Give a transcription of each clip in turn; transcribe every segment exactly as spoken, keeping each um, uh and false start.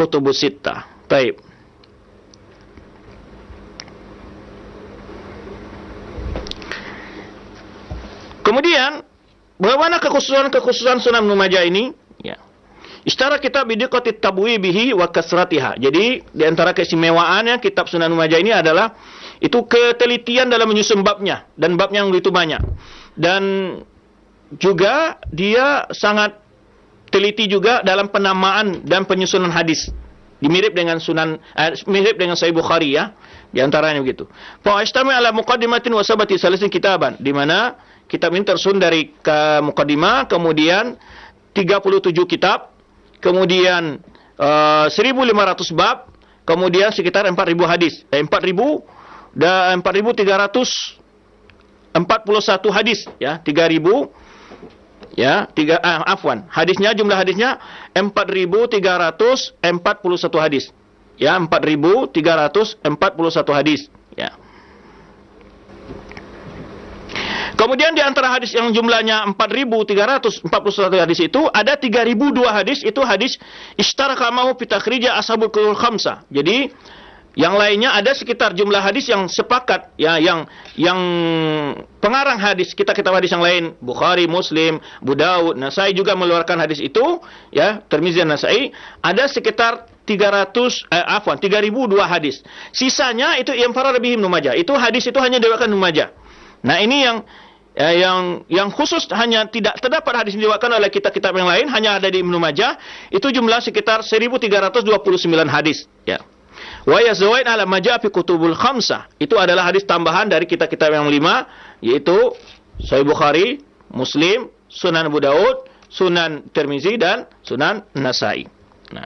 kutubus sittah. Baik. Kemudian bagaimana kekhususan-kekhususan Sunan Ibnu Majah ini? Ya. Ishtara kitab bidiqatit tabwibihi wa kasratiha. Jadi di antara keistimewaannya kitab Sunan Ibnu Majah ini adalah itu ketelitian dalam menyusun babnya dan babnya yang begitu banyak. Dan juga dia sangat teliti juga dalam penamaan dan penyusunan hadis. Dimirip dengan Sunan eh, mirip dengan Sahih Bukhari ya. Di antaranya begitu. Fa istami ala muqaddimatin wa sabati salisin kitaban, di mana kitab ini tersusun dari ke muqaddimah, kemudian tiga puluh tujuh kitab, kemudian uh, seribu lima ratus bab, kemudian sekitar empat ribu hadis. Eh, empat ribu dan empat ribu tiga ratus empat puluh satu hadis ya, tiga ribu ya, tiga ah, afwan. Hadisnya, jumlah hadisnya empat ribu tiga ratus empat puluh satu hadis. Ya, empat ribu tiga ratus empat puluh satu hadis, ya. Kemudian di antara hadis yang jumlahnya empat ribu tiga ratus empat puluh satu hadis itu ada tiga ribu dua hadis, itu hadis istaraka mahu fi takhrija ashabul qulul khamsah. Jadi yang lainnya ada sekitar jumlah hadis yang sepakat ya, yang yang pengarang hadis kitab-kitab hadis yang lain, Bukhari, Muslim, Abu Daud, Nasai juga mengeluarkan hadis itu ya, Tirmizi dan Nasai, ada sekitar tiga ratus eh, afwan tiga ribu dua hadis. Sisanya itu yang farad bihi Ibnu Majah. Itu hadis itu hanya diriwayatkan Ibnu Majah. Nah, ini yang eh, yang yang khusus, hanya tidak terdapat hadis diriwayatkan oleh kitab-kitab yang lain, hanya ada di Ibnu Majah. Itu jumlah sekitar seribu tiga ratus dua puluh sembilan hadis ya. Wa yazwaid ala majah fi kutubul khamsah. Itu adalah hadis tambahan dari kitab-kitab yang lima, yaitu Sahih Bukhari, Muslim, Sunan Abu Daud, Sunan Tirmizi dan Sunan Nasai. Nah.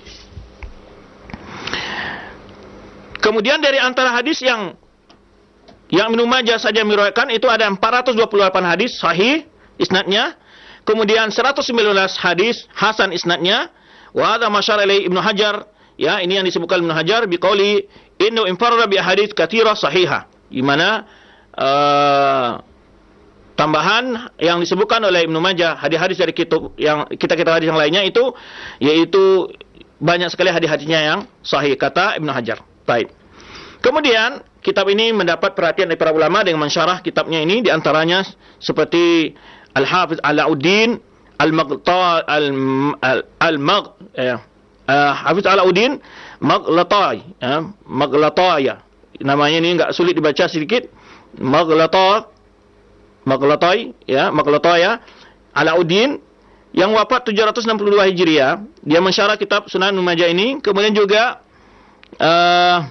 Kemudian dari antara hadis yang yang Ibnu Majah saja meriwayatkan itu ada empat ratus dua puluh delapan hadis sahih isnadnya. Kemudian seratus sembilan belas hadis hasan isnadnya. Wa hadza masyara ilaihi Ibnu Hajar. Ya, ini yang disebutkan Ibnu Hajar biqauli innu infarada bi hadits katsira sahihah. Di mana uh, tambahan yang disebutkan oleh Ibnu Majah, hadis-hadis dari kitab yang kita-kita hadis yang lainnya itu yaitu banyak sekali hadis-hadisnya yang sahih, kata Ibnu Hajar. Baik. Kemudian kitab ini mendapat perhatian dari para ulama dengan mensyarah kitabnya ini, di antaranya seperti Al-Hafiz Alauddin Al-Maghta Al-Magh ya. Uh, Hafiz Alauddin Maghlatai ya, Maghlatai. Namanya ini enggak sulit dibaca sedikit. Maghlata Maghlatai ya, Maghlatai Alauddin yang wafat tujuh ratus enam puluh dua Hijriah. Dia mensyarah kitab Sunan Ibnu Majah ini. Kemudian juga uh,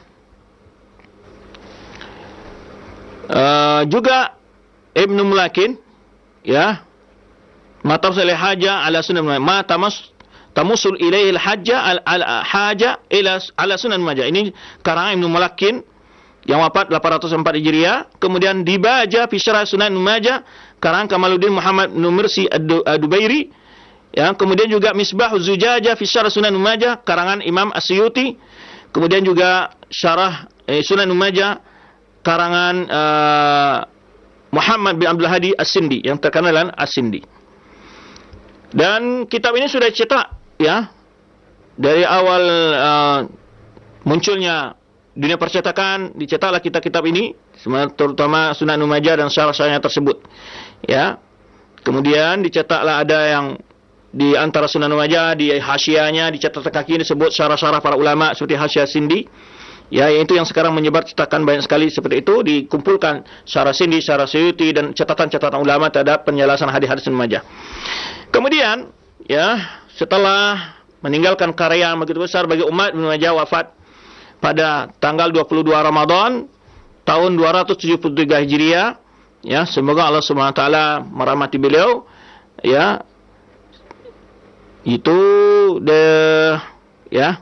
uh, juga Ibnu Mulakin ya, Matafsil Haja ala Sunan Ibnu Majah, ma tamas tamusul ilaihil hajja al, al haja ila ala Sunan Majah. Ini karangan Ibnu Mulakin yang wafat delapan ratus empat Hijriah. Kemudian dibaca fi syarah Sunan Majah karangan Kamaluddin Muhammad bin Mirsi ad-Dubairi ya. Kemudian juga Misbahuz Zujajah fi syarah Sunan Majah karangan Imam Asyuti. Kemudian juga syarah eh, Sunan Majah karangan uh, Muhammad bin Abdul Hadi As-Sindi yang terkenal dengan As-Sindi. Dan kitab ini sudah dicetak ya, dari awal uh, munculnya dunia percetakan, dicetaklah kitab-kitab ini, terutama Sunan Ibnu Majah dan syarah-syarahnya tersebut ya. Kemudian dicetaklah ada yang di antara Sunan Ibnu Majah, di hasyiahnya, di catatan kaki disebut syarah-syarah para ulama seperti Hasyiah Sindi ya, yaitu yang sekarang menyebar cetakan banyak sekali seperti itu, dikumpulkan syarah Sindi, syarah Suyuti dan catatan-catatan ulama terhadap penjelasan hadis-hadis Ibnu Majah. Kemudian ya, setelah meninggalkan karya yang begitu besar bagi umat, Ibnu Majah wafat pada tanggal dua puluh dua Ramadan tahun dua ratus tujuh puluh tiga Hijriah ya. Semoga Allah Subhanahu wa taala merahmati beliau ya. Itu de ya.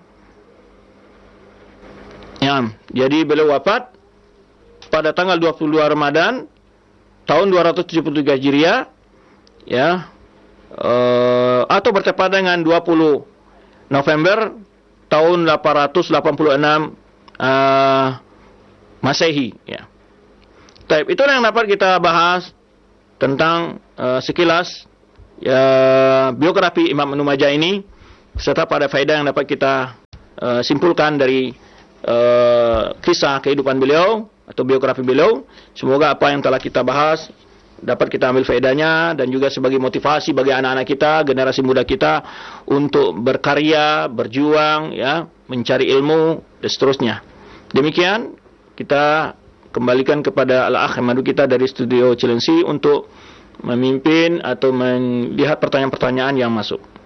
Ya, jadi beliau wafat pada tanggal dua puluh dua Ramadan tahun dua ratus tujuh puluh tiga Hijriah ya. Uh, atau bertepatan dengan dua puluh November tahun delapan ratus delapan puluh enam uh, Masehi ya. Baik, itulah yang dapat kita bahas tentang uh, sekilas ya, biografi Imam Ibnu Majah ini, serta pada faedah yang dapat kita uh, simpulkan dari uh, kisah kehidupan beliau atau biografi beliau. Semoga apa yang telah kita bahas dapat kita ambil faedahnya dan juga sebagai motivasi bagi anak-anak kita, generasi muda kita untuk berkarya, berjuang, ya, mencari ilmu dan seterusnya. Demikian kita kembalikan kepada Al-Akh Madu kita dari studio Cilengsi untuk memimpin atau melihat pertanyaan-pertanyaan yang masuk.